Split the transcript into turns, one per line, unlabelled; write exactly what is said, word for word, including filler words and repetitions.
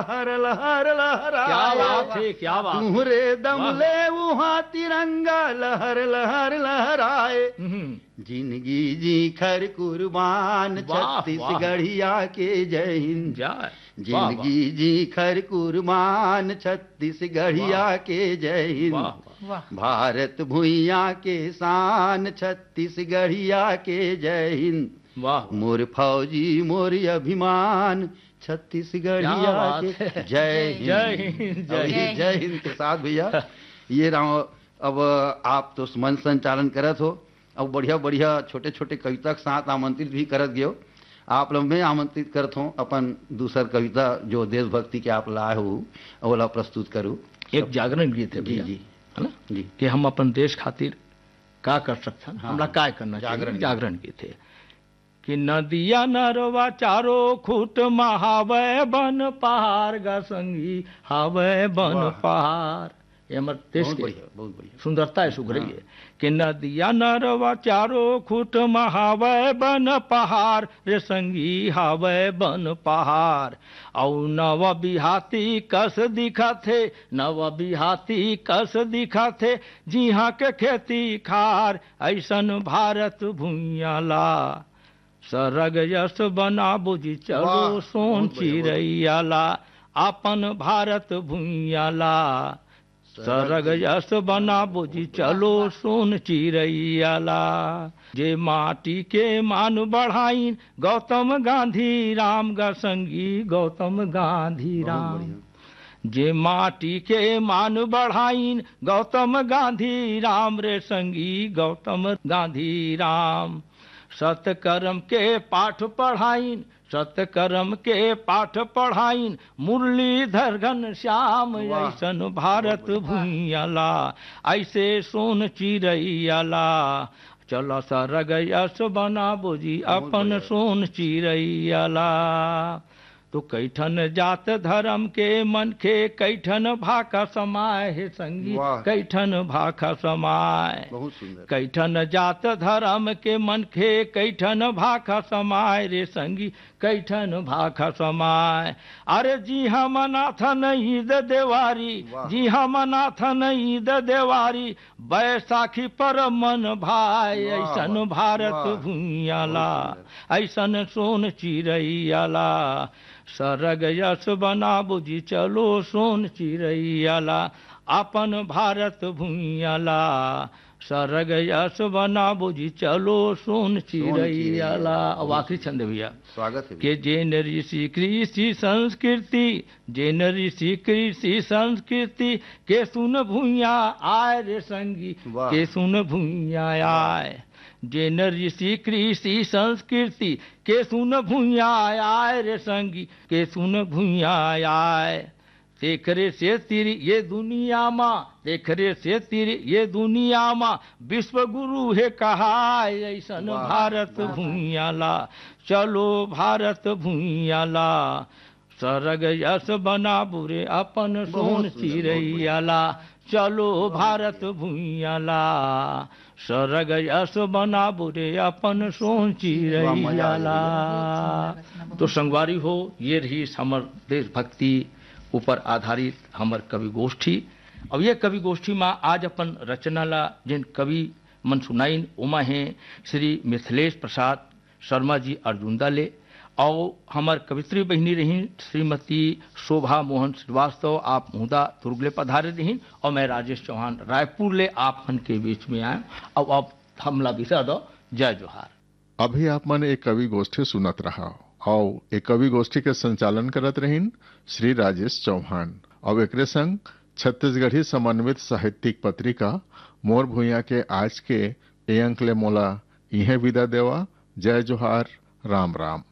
हर लहर लहराए।
क्या बात है, क्या बात।
तुम्हरे दम ले वहाँ तिरंगा लहर लहर लहराए। जिंदगी जी खर कुर्बान छत्तीसगढ़िया के जय हिंद। जिंदगी जी खर कुर्बान छत्तीसगढ़िया के जय हिंद। भारत भुइया के शान छत्तीसगढ़िया के जय हिंद। मोर फौजी मोर अभिमान छत्तीसगढ़िया के जय हिंद।
जय हिंद,
जय जय हिंद के साथ भैया ये राव अब आप तो मंच संचालन करत हो, अब बढ़िया बढ़िया छोटे छोटे कविता के साथ आमंत्रित भी करत गयो। आप लोग मैं आमंत्रित करत हूँ अपन दूसर कविता जो देशभक्ति के आप लाए हो वो प्रस्तुत करूँ।
एक जागरण गीत है भैया,
जी
है ना
जी,
कि हम अपन देश खातिर का कर सकते हैं,
हाँ,
हमरा काय करना
जागरण
जागरण गीत है कि नदिया नरवा चारो खूट महावे बन पहाड़ गा संगी हावे बन पहाड़। ये हमारे देश
बहुत
के
बढ़िया, बहुत बढ़िया
सुंदरता है सुगरी है कि नदिया नरवा चारो खूट महावे बन पहाड़ रे संगी हावे बन पहाड़। औ नव बिहाती कस दिखा थे, नव बिहाती कस दिखा थे जिहा के खेती खार ऐसन भारत भुइयाला। सरग यश बना बुझी चलो सोन चिरैयाला अपन भारत भुइयाला। सरग यश बना बुझी चलो सोन चिरैयाला। जे माटी के मान बढ़ाइन गौतम गांधी राम गा संगी गौतम गांधी राम। जे माटी के मान बढ़ाइन गौतम गांधी राम रे संगी गौतम गांधी राम। सतकर्म के पाठ पढ़ाइन सतकर्म के पाठ पढ़ाइन मुरलीधर घन श्याम ऐसन भारत भुइयाला ऐसे सोन चिरैयाला। चलो सरग यश बना बुझी अपन सोन चिरैयाला। तो कैठन जात धर्म के मन के कैठन भाका समाय है संगी कैठन भाका समाय। कैठन जात धर्म के मन के कैठन भाका समाय रे संगी कैठन भाका समाय। अरे जी हम नाथन ईद देवारी जी हम नाथन ईद देवारी बैसाखी पर मन भाई ऐसन भारत भुइयाला ऐसन सोन चिरैयाला। सरग यश बना बुझी चलो सोन चिरैयाला अपन भारत भुइयाला। सरग यश बना बुझी चलो सोन चिरैयाला। अब आखिरी छंद भैया
स्वागत है
के जैन ऋषि कृषि संस्कृति जैन ऋषि कृषि संस्कृति के सुन भुइया आय रे संगी के सुन भुइया आय। जैन ऋषि कृषि संस्कृति के सुन भुइया आय रे संगी के सुन भुइया आय। देख रे से तेरी ये दुनिया माँ देख रे से तेरी ये दुनिया माँ विश्व गुरु है कहा ऐसन भारत भुइयाला। चलो भारत भुइयाला सरग यश बना बुरे अपन सोन चिरैयाला। चलो भारत भुइयाला सरग यश बना बुरे अपन सोन चिरैयाला। तो संगवारी हो ये रही हमर देशभक्ति ऊपर आधारित हमर कवि गोष्ठी। अब ये कवि गोष्ठी में आज अपन रचना ला जिन कवि मन सुनाइन उमा हैं श्री मिथिलेश प्रसाद शर्मा जी अर्जुनदा ले और हमार कवित्री बहनी रही श्रीमती शोभा मोहन श्रीवास्तव आप मुदा दुर्गले पधारे रही और मैं राजेश चौहान रायपुर ले आप मन के बीच में आए। अब अब हमला विषय दो जय जोहार।
अभी आप मन एक कवि गोष्ठी सुनत रहा और एक कवि गोष्ठी के संचालन करत रहीन श्री राजेश चौहान और एकरे संग छत्तीसगढ़ी समन्वित साहित्यिक पत्रिका मोर भुइया के आज के ए अंक ले मोला इहे विदा देवा। जय जोहार, राम राम।